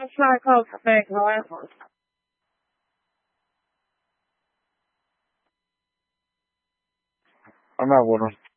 I'll try to call back, however. I'm not with him.